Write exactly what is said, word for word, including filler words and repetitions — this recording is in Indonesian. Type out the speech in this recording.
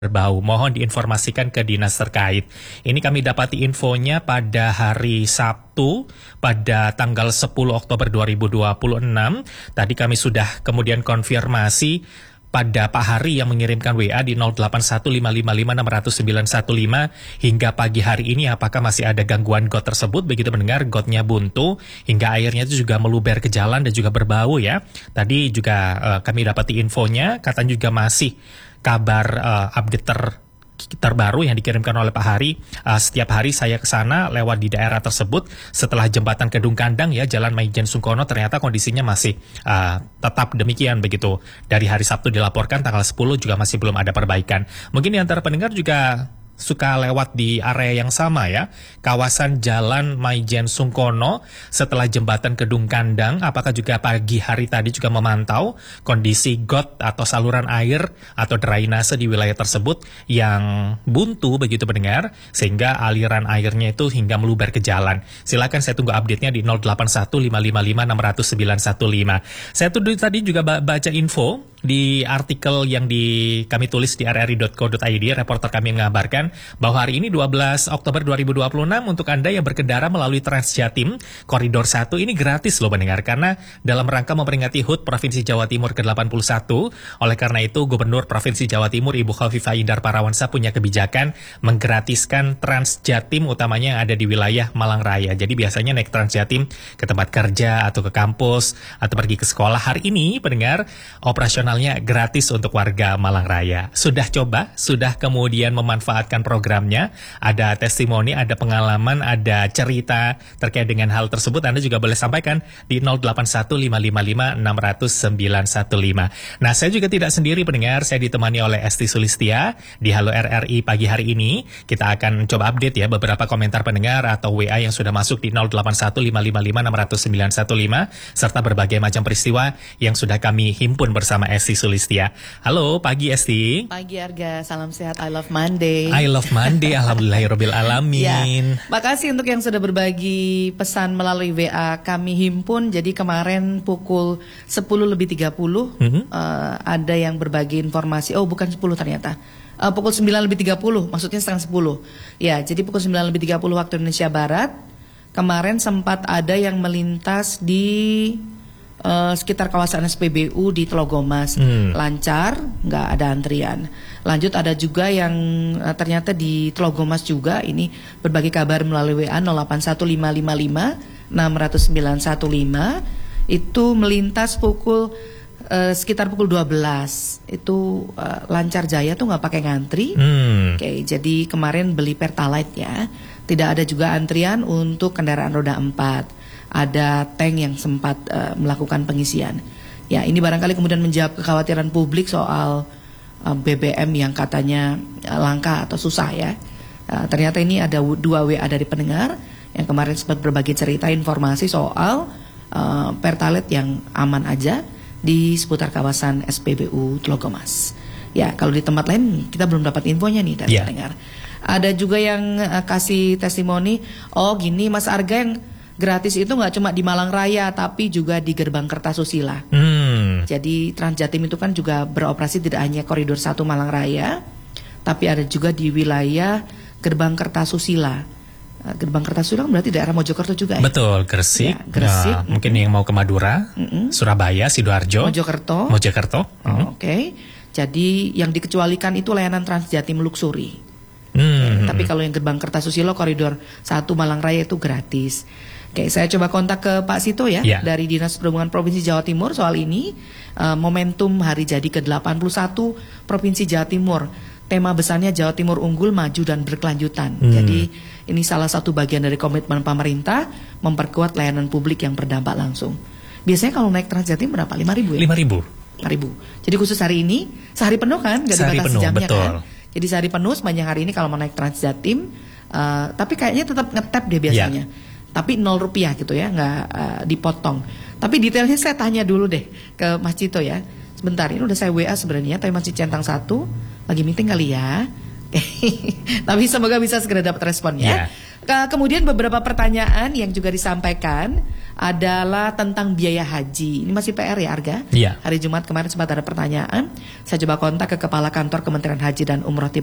berbau. Mohon diinformasikan ke dinas terkait. Ini kami dapati infonya pada hari Sabtu pada tanggal sepuluh Oktober dua ribu dua puluh enam. Tadi kami sudah kemudian konfirmasi pada Pak Hari yang mengirimkan W A di nol delapan satu lima lima lima enam nol sembilan satu lima hingga pagi hari ini apakah masih ada gangguan got tersebut. Begitu mendengar gotnya buntu hingga airnya itu juga meluber ke jalan dan juga berbau ya. Tadi juga uh, kami dapati infonya, katanya juga masih kabar uh, update ter terbaru yang dikirimkan oleh Pak Hari. Uh, setiap hari saya ke sana lewat di daerah tersebut setelah jembatan Kedung Kandang ya, Jalan Maijen Sungkono, ternyata kondisinya masih uh, tetap demikian begitu. Dari hari Sabtu dilaporkan tanggal sepuluh juga masih belum ada perbaikan. Mungkin di antara pendengar juga suka lewat di area yang sama ya, kawasan Jalan Maijen Sungkono setelah jembatan Kedung Kandang. Apakah juga pagi hari tadi juga memantau kondisi got atau saluran air atau drainase di wilayah tersebut yang buntu begitu pendengar, sehingga aliran airnya itu hingga meluber ke jalan. Silakan saya tunggu update-nya di nol delapan satu lima lima lima enam nol sembilan satu lima. Saya tuh tadi juga baca info di artikel yang di kami tulis di r r i dot co dot i d. Reporter kami mengabarkan bahwa hari ini dua belas Oktober dua ribu dua puluh enam untuk Anda yang berkendara melalui Transjatim Koridor satu ini gratis loh mendengar, karena dalam rangka memperingati H U T Provinsi Jawa Timur ke delapan puluh satu. Oleh karena itu Gubernur Provinsi Jawa Timur Ibu Khofifah Indar Parawansa punya kebijakan menggratiskan Transjatim utamanya yang ada di wilayah Malang Raya. Jadi biasanya naik Transjatim ke tempat kerja atau ke kampus atau pergi ke sekolah. Hari ini pendengar operasional gratis untuk warga Malang Raya. Sudah coba, sudah kemudian memanfaatkan programnya, ada testimoni, ada pengalaman, ada cerita terkait dengan hal tersebut, Anda juga boleh sampaikan di nol delapan satu lima lima lima enam nol sembilan satu lima. Nah, saya juga tidak sendiri pendengar, saya ditemani oleh Esti Sulistia di Halo R R I pagi hari ini. Kita akan coba update ya beberapa komentar pendengar atau W A yang sudah masuk di nol delapan satu lima lima lima enam nol sembilan satu lima serta berbagai macam peristiwa yang sudah kami himpun bersama Esti Esti Sulistia. Halo, pagi Esti. Pagi Arga, salam sehat. I love Monday. I love Monday, alhamdulillahirabbil alamin. Ya, makasih untuk yang sudah berbagi pesan melalui W A kami himpun. Jadi kemarin pukul sepuluh lebih tiga puluh mm-hmm. uh, ada yang berbagi informasi. Oh, bukan sepuluh ternyata. Uh, pukul sembilan lebih tiga puluh, maksudnya setengah sepuluh. Ya, jadi pukul sembilan lebih tiga puluh waktu Indonesia Barat. Kemarin sempat ada yang melintas di Uh, sekitar kawasan S P B U di Telogomas, hmm. lancar, nggak ada antrian. Lanjut ada juga yang uh, ternyata di Telogomas juga, ini berbagi kabar melalui W A nol delapan satu lima lima lima enam nol sembilan satu lima, itu melintas pukul uh, sekitar pukul dua belas, itu uh, lancar jaya tuh nggak pakai ngantri. hmm. Oke, jadi kemarin beli Pertalite ya, tidak ada juga antrian untuk kendaraan roda empat. Ada tank yang sempat uh, melakukan pengisian. Ya, ini barangkali kemudian menjawab kekhawatiran publik soal uh, B B M yang katanya uh, langka atau susah ya. Uh, ternyata ini ada dua W A dari pendengar yang kemarin sempat berbagi cerita informasi soal uh, Pertalite yang aman aja di seputar kawasan S P B U Telogomas. Ya, kalau di tempat lain kita belum dapat infonya nih dari yeah. pendengar. Ada juga yang uh, kasih testimoni, oh gini Mas Arga, yang gratis itu nggak cuma di Malang Raya, tapi juga di Gerbang Kertasusila. Hmm. Jadi Transjatim itu kan juga beroperasi tidak hanya koridor satu Malang Raya, tapi ada juga di wilayah Gerbang Kertasusila. Gerbang Kertasusila berarti daerah Mojokerto juga ya? Betul, Gresik. Ya, Gresik. Nah, mungkin yang mau ke Madura, mm-hmm. Surabaya, Sidoarjo, Mojokerto. Mojokerto. Oh, mm-hmm. Oke. Okay. Jadi yang dikecualikan itu layanan Transjatim Luxury. Hmm. Okay. Tapi kalau yang Gerbang Kertasusila koridor satu Malang Raya itu gratis. Oke, saya coba kontak ke Pak Sito ya, yeah. dari Dinas Perhubungan Provinsi Jawa Timur soal ini. uh, Momentum hari jadi ke delapan puluh satu Provinsi Jawa Timur. Tema besarnya Jawa Timur unggul, maju dan berkelanjutan. hmm. Jadi ini salah satu bagian dari komitmen pemerintah memperkuat layanan publik yang berdampak langsung. Biasanya kalau naik Transjatim berapa? lima ribu ya? lima ribu. lima ribu. Jadi khusus hari ini, sehari penuh kan? Gak sehari dibatasi penuh, jamnya betul. kan? Jadi sehari penuh sepanjang hari ini kalau mau naik Transjatim. uh, Tapi kayaknya tetap ngetap deh biasanya, yeah. Tapi nol rupiah gitu ya, nggak uh, dipotong. Tapi detailnya saya tanya dulu deh ke Mas Cito ya. Sebentar, ini udah saya W A sebenarnya, tapi masih centang satu, lagi meeting kali ya. Tapi semoga bisa segera dapat respon ya. Yeah. Ke- Kemudian beberapa pertanyaan yang juga disampaikan adalah tentang biaya haji. Ini masih P R ya, Arga? Iya. Hari Jumat kemarin sempat ada pertanyaan. Saya coba kontak ke Kepala Kantor Kementerian Haji dan Umroh